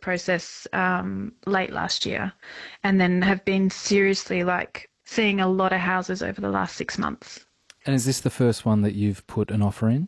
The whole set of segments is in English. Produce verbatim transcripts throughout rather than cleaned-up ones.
process um, late last year, and then have been seriously like seeing a lot of houses over the last six months. And is this the first one that you've put an offer in?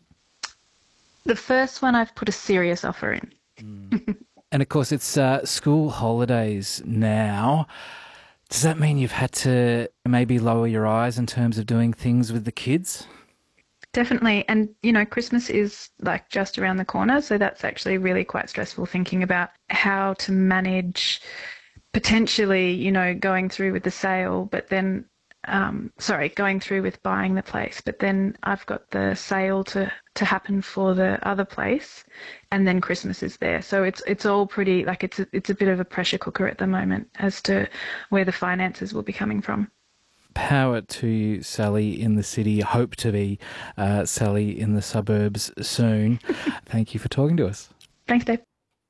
The first one I've put a serious offer in. Mm. And of course, it's uh, school holidays now. Does that mean you've had to maybe lower your eyes in terms of doing things with the kids? Definitely. And, you know, Christmas is like just around the corner. So that's actually really quite stressful, thinking about how to manage potentially, you know, going through with the sale, but then, um, sorry, going through with buying the place. But then I've got the sale to, to happen for the other place, and then Christmas is there. So it's it's all pretty, like it's a, it's a bit of a pressure cooker at the moment as to where the finances will be coming from. Power to you, Sally in the city. Hope to be uh, Sally in the suburbs soon. Thank you for talking to us. Thanks, Dave.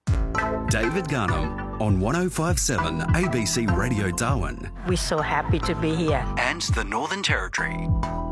David Garnham on one oh five seven A B C Radio Darwin. We're so happy to be here. And the Northern Territory.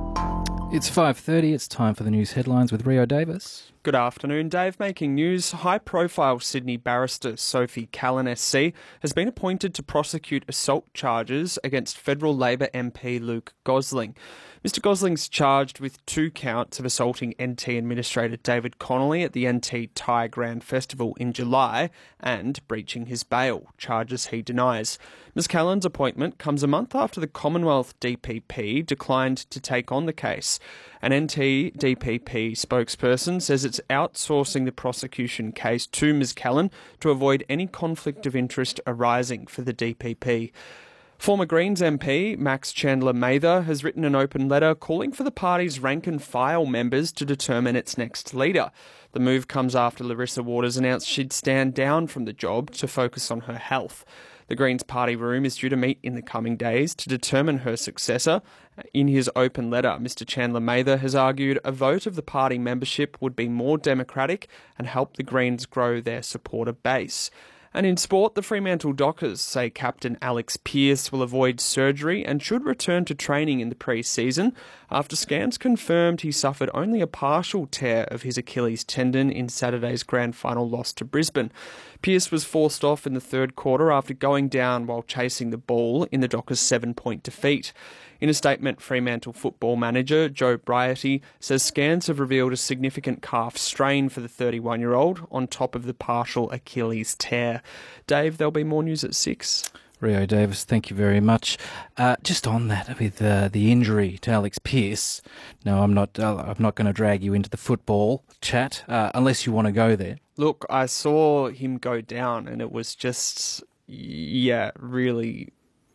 It's five thirty. It's time for the news headlines with Rio Davis. Good afternoon, Dave. Making news, high-profile Sydney barrister Sophie Callan S C has been appointed to prosecute assault charges against federal Labor M P Luke Gosling. Mister Gosling's charged with two counts of assaulting N T Administrator David Connolly at the N T Thai Grand Festival in July and breaching his bail, charges he denies. Miz Callan's appointment comes a month after the Commonwealth D P P declined to take on the case. An N T D P P spokesperson says it's outsourcing the prosecution case to Miz Callan to avoid any conflict of interest arising for the D P P. Former Greens M P Max Chandler Mather has written an open letter calling for the party's rank and file members to determine its next leader. The move comes after Larissa Waters announced she'd stand down from the job to focus on her health. The Greens party room is due to meet in the coming days to determine her successor. In his open letter, Mister Chandler Mather has argued a vote of the party membership would be more democratic and help the Greens grow their supporter base. And in sport, the Fremantle Dockers say captain Alex Pearce will avoid surgery and should return to training in the pre-season after scans confirmed he suffered only a partial tear of his Achilles tendon in Saturday's grand final loss to Brisbane. Pearce was forced off in the third quarter after going down while chasing the ball in the Dockers' seven-point defeat. In a statement, Fremantle football manager Joe Briety says scans have revealed a significant calf strain for the thirty-one-year-old on top of the partial Achilles tear. Dave, there'll be more news at six. Rio Davis, thank you very much. Uh, just on that, with uh, the injury to Alex Pearce. No, I'm not. Uh, I'm not going to drag you into the football chat uh, unless you want to go there. Look, I saw him go down, and it was just, yeah, really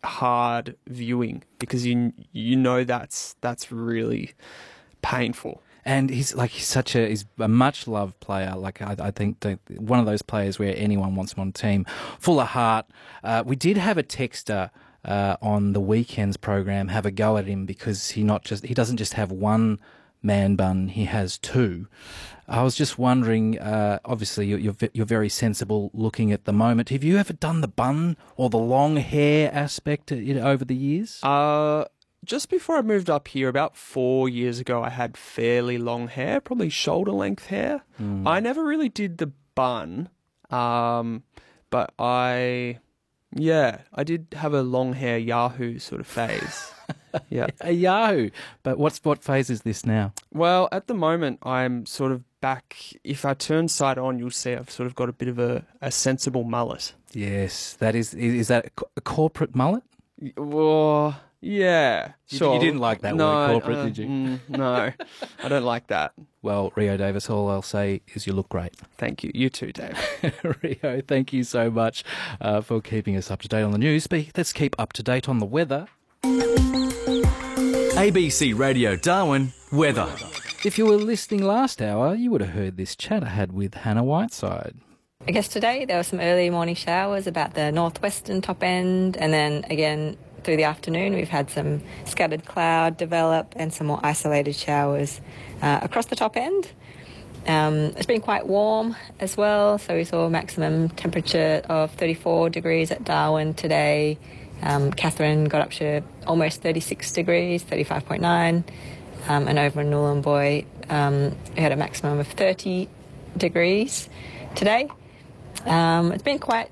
hard viewing because you you know that's that's really painful. And he's like he's such a he's a much loved player. Like I, I think that one of those players where anyone wants him on the team, full of heart. Uh, we did have a texter uh, on the weekend's program have a go at him because he not just he doesn't just have one man bun, he has two. I was just wondering. Uh, obviously, you're, you're you're very sensible looking at the moment. Have you ever done the bun or the long hair aspect you know, over the years? Uh. Just before I moved up here, about four years ago, I had fairly long hair, probably shoulder-length hair. Mm. I never really did the bun, um, but I, yeah, I did have a long hair Yahoo sort of phase. Yeah, a Yahoo. But what's what phase is this now? Well, at the moment, I'm sort of back. If I turn side on, you'll see I've sort of got a bit of a, a sensible mullet. Yes, that is. Is that a corporate mullet? Well, yeah, sure. You didn't like that no, word corporate, uh, did you? Mm, no, I don't like that. Well, Rio Davis, all I'll say is you look great. Thank you. You too, Dave. Rio, thank you so much uh, for keeping us up to date on the news. But let's keep up to date on the weather. A B C Radio Darwin, weather. If you were listening last hour, you would have heard this chat I had with Hannah Whiteside. I guess today there were some early morning showers about the northwestern top end, and then again through the afternoon we've had some scattered cloud develop and some more isolated showers uh, across the top end. Um, it's been quite warm as well, so we saw a maximum temperature of thirty-four degrees at Darwin today. Um, Catherine got up to almost thirty-six degrees, thirty-five point nine, um, and over in Nhulunbuy um, we had a maximum of thirty degrees today. Um, it's been quite